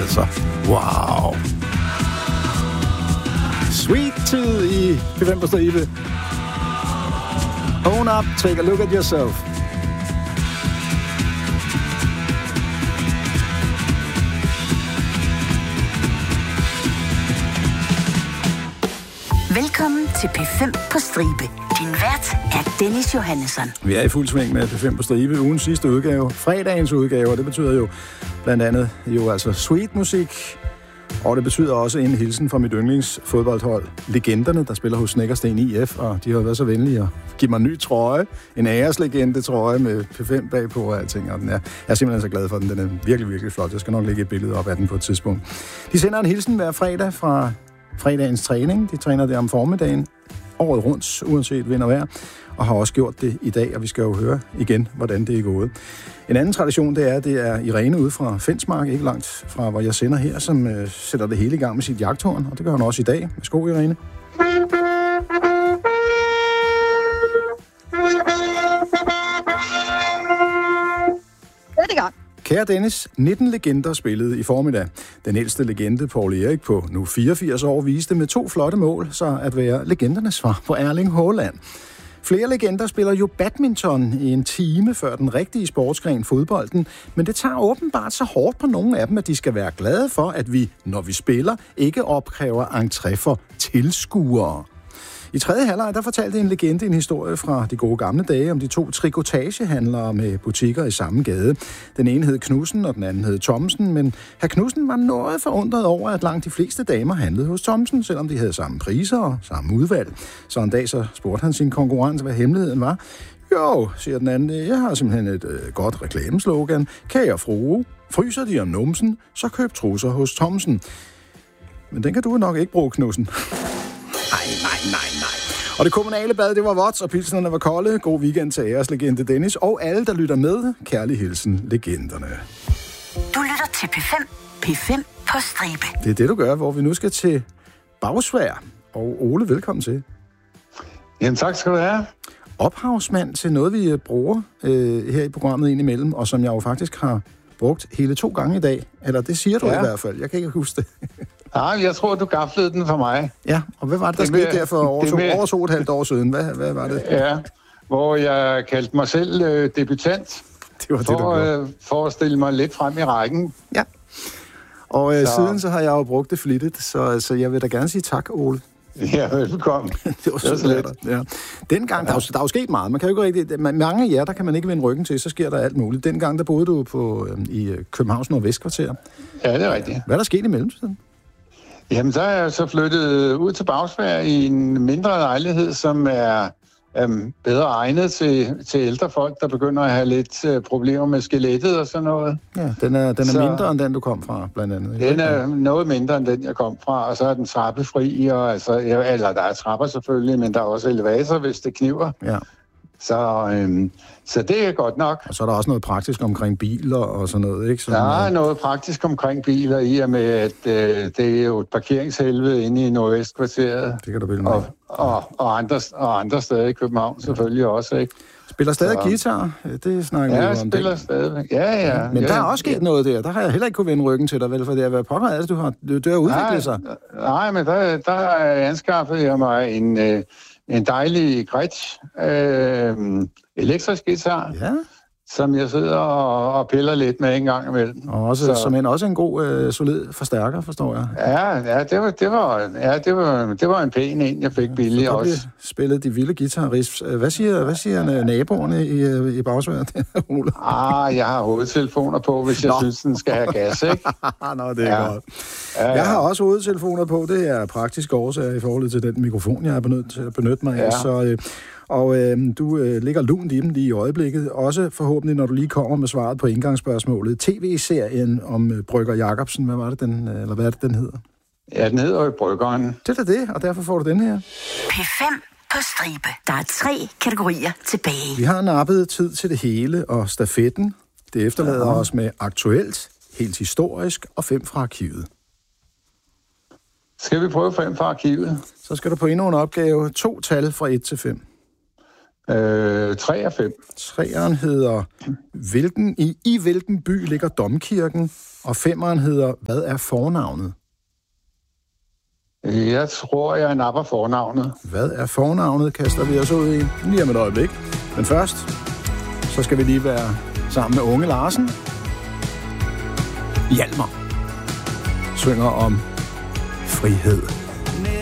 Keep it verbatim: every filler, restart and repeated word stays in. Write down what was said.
altså. Wow. Sweet Tooth i P fem på stribe. Own up, take a look at yourself. Velkommen til P fem på stribe. Din vært er Dennis Johannesson. Vi er i fuld sving med P fem på stribe. Ugens sidste udgave. Fredagens udgave, og det betyder jo blandt andet jo altså sweet musik. Og det betyder også en hilsen fra mit yndlingsfodboldhold, Legenderne, der spiller hos Snekkersten I F, og de har været så venlige at give mig en ny trøje. En æreslegende-trøje med P fem bagpå og alting. Og den er, jeg er simpelthen så glad for den. Den er virkelig, virkelig flot. Jeg skal nok lægge et billede op af den på et tidspunkt. De sender en hilsen hver fredag fra fredagens træning. De træner det om formiddagen, året rundt, uanset vind og vejr, og har også gjort det i dag, og vi skal jo høre igen, hvordan det er gået. En anden tradition, det er, det er Irene ude fra Fensmark, ikke langt fra, hvor jeg sender her, som øh, sætter det hele i gang med sit jagthorn, og det gør hun også i dag. Værsgo, Irene. Det er gang. Kære Dennis, nitten legender spillede i formiddag. Den ældste legende, Paul Erik, på nu fireogfirs år, viste med to flotte mål så at være legendernes svar på Erling Haaland. Flere legender spiller jo badminton i en time før den rigtige sportsgren fodbolden, men det tager åbenbart så hårdt på nogle af dem, at de skal være glade for, at vi, når vi spiller, ikke opkræver entré for tilskuere. I tredje halvleg, der fortalte en legende en historie fra de gode gamle dage om de to trikotagehandlere med butikker i samme gade. Den ene hed Knudsen, og den anden hed Thomsen, men hr. Knudsen var noget forundret over, at langt de fleste damer handlede hos Thomsen, selvom de havde samme priser og samme udvalg. Så en dag så spurgte han sin konkurrent, hvad hemmeligheden var. Jo, siger den anden, jeg har simpelthen et øh, godt reklameslogan. Kære frue, fryser de om numsen, så køb trusser hos Thomsen. Men den kan du nok ikke bruge, Knudsen. Nej, nej, nej, nej. Og det kommunale bad, det var vådt, og pilsnerne var kolde. God weekend til æreslegende Dennis, og alle, der lytter med. Kærlig hilsen, legenderne. Du lytter til P fem. P fem på stribe. Det er det, du gør, hvor vi nu skal til Bagsværd. Og Ole, velkommen til. Jamen, tak skal du have. Ophavsmand til noget, vi bruger øh, her i programmet indimellem, og som jeg jo faktisk har brugt hele to gange i dag. Eller det siger du ja. I hvert fald. Jeg kan ikke huske det. Nej, jeg tror, du gaflede den for mig. Ja, og hvad var det, der det skete der for over to, over to og et halvt år siden? Hvad, hvad var det? Ja, hvor jeg kaldte mig selv øh, debutant. Det var det, for, du gjorde. Øh, for at stille mig lidt frem i rækken. Ja, og øh, så. siden så har jeg jo brugt det flittigt, så, så jeg vil da gerne sige tak, Ole. Ja, velkommen. Det var så let. Ja. Dengang, ja. der, er jo, der er jo sket meget. Man kan jo ikke rigtig, mange af jer, der kan man ikke vende ryggen til, så sker der alt muligt. Dengang, der boede du på, øh, i Københavns Nordvestkvarter. Ja, det er rigtigt. Hvad er der sket i mellemtiden? Jamen, så er jeg så flyttet ud til Bagsværd i en mindre lejlighed, som er um, bedre egnet til, til ældre folk, der begynder at have lidt uh, problemer med skelettet og sådan noget. Ja, den er, den er så, mindre end den, du kom fra, blandt andet. Den er noget mindre end den, jeg kom fra, og så er den trappefri, og altså, eller der er trapper selvfølgelig, men der er også elevator, hvis det kniver. Ja. Så, øhm, så det er godt nok. Og så er der også noget praktisk omkring biler og sådan noget, ikke? Sådan, der er noget praktisk omkring biler i og med, at øh, det er jo et parkeringshelvede inde i Nordvestkvarteret. Det kan du bilde mig. Og, og, og, andre, og andre steder i København selvfølgelig også, ikke? Spiller stadig så, guitar? Det snakker vi ja, om. Ja, spiller stadig. Ja, ja. Men ja, der er også sket ja. noget der. Der har jeg heller ikke kunne vende ryggen til dig, vel? For det har været pokker af det, du har, du, du har udviklet nej, sig. Nej, men der, der anskaffede jeg mig en... Øh, En dejlig Gretsch øh, elektrisk guitar, ja. som jeg sidder og, og piller lidt med en gang imellem. Og også, så, som en, også en god, øh, solid forstærker, forstår jeg. Ja, ja, det var, det var, ja det, var, det var en pæn en, jeg fik billig også. Så spillet de vilde guitarriffs. Hvad siger, hvad siger naboerne i, i Bagsværd? ah, jeg har hovedtelefoner på, hvis jeg Nå. synes, den skal have gas, ikke? Nå, det er ja. godt. Ja, ja. Jeg har også hovedtelefoner på. Det er praktiske årsager i forhold til den mikrofon, jeg har benyttet til at benytte mig af. Ja. Så, øh, og øh, du øh, ligger lunt i dem lige i øjeblikket. Også forhåbentlig, når du lige kommer med svaret på indgangsspørgsmålet. T V-serien om øh, Brygger Jacobsen, hvad var det den, øh, eller hvad er det, den hedder? Ja, den hedder jo Bryggeren. Det er det, og derfor får du den her. P fem på stribe. Der er tre kategorier tilbage. Vi har nappet tid til det hele, og stafetten. Det efterlader ja. os med aktuelt, helt historisk og fem fra arkivet. Skal vi prøve fem fra arkivet? Så skal du på endnu en opgave. To tal fra et til fem. Øh, tre af fem. Treeren hedder, hvilken, i, i hvilken by ligger domkirken? Og femeren hedder, hvad er fornavnet? Jeg tror, jeg napper fornavnet. Hvad er fornavnet, kaster vi os ud i lige om et øjeblik. Men først, så skal vi lige være sammen med Unge Larsen. Hjalmar synger om frihed.